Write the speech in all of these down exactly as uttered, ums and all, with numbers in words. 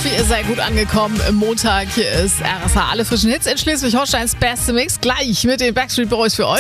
hoffe, ihr seid gut angekommen. Im Montag hier ist R S H. Alle frischen Hits in Schleswig-Holsteins beste Mix. Gleich mit den Backstreet Boys für euch.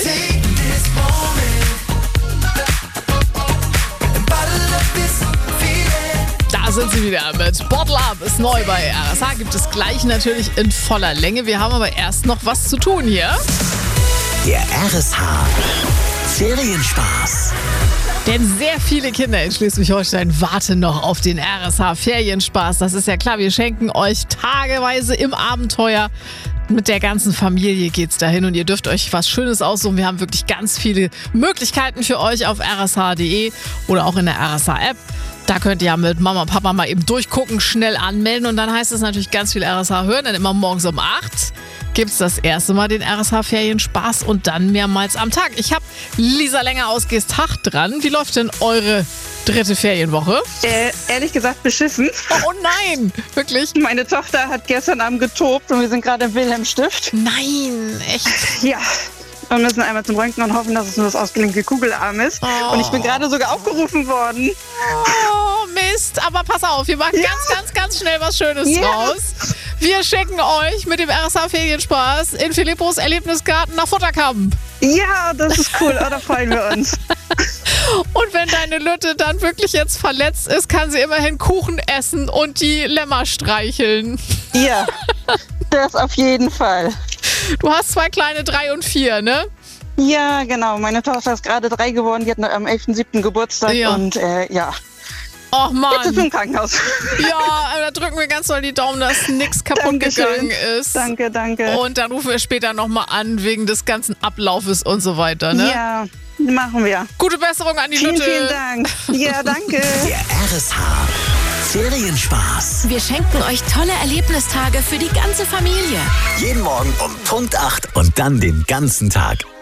Da sind sie wieder mit Bottle Up, ist neu bei R S H. Gibt es gleich natürlich in voller Länge. Wir haben aber erst noch was zu tun hier. Der R S H Ferienspaß. Denn sehr viele Kinder in Schleswig-Holstein warten noch auf den R S H Ferienspaß. Das ist ja klar, wir schenken euch tageweise im Abenteuer. Mit der ganzen Familie geht's dahin und ihr dürft euch was Schönes aussuchen. Wir haben wirklich ganz viele Möglichkeiten für euch auf r s h punkt d e oder auch in der R S H-App. Da könnt ihr ja mit Mama und Papa mal eben durchgucken, schnell anmelden und dann heißt es natürlich ganz viel R S H hören. Dann immer morgens um acht gibt's das erste Mal den R S H Ferienspaß und dann mehrmals am Tag. Ich habe Lisa Länger aus Geesthacht dran. Wie läuft denn eure dritte Ferienwoche? Äh, ehrlich gesagt beschissen. Oh nein, wirklich? Meine Tochter hat gestern Abend getobt und wir sind gerade im Wilhelmstift. Nein, echt? Ja. Wir müssen einmal zum Röntgen und hoffen, dass es nur das ausgelenkte Kugelarm ist. Oh. Und ich bin gerade sogar aufgerufen worden. Oh, Mist. Aber pass auf, wir machen Ja. ganz, ganz, ganz schnell was Schönes Ja. draus. Wir schicken euch mit dem R S H Ferienspaß in Philippos Erlebnisgarten nach Futterkamp. Ja, das ist cool. Oh, da freuen wir uns. Und wenn deine Lütte dann wirklich jetzt verletzt ist, kann sie immerhin Kuchen essen und die Lämmer streicheln. Ja, das auf jeden Fall. Du hast zwei kleine, drei und vier, ne? Ja, genau. Meine Tochter ist gerade drei geworden. Die hat noch am elften siebten Geburtstag. Ja. Und äh, ja, Och jetzt ist sie Mann. im Krankenhaus. Ja, da drücken wir ganz doll die Daumen, dass nichts kaputt Dankeschön. gegangen ist. Danke, danke. Und dann rufen wir später nochmal an, wegen des ganzen Ablaufes und so weiter, ne? Ja, machen wir. Gute Besserung an die Vielen, Lütte. vielen Dank. Ja, danke. Der R S H Ferienspaß. Wir schenken euch tolle Erlebnistage für die ganze Familie. Jeden Morgen um Punkt acht und dann den ganzen Tag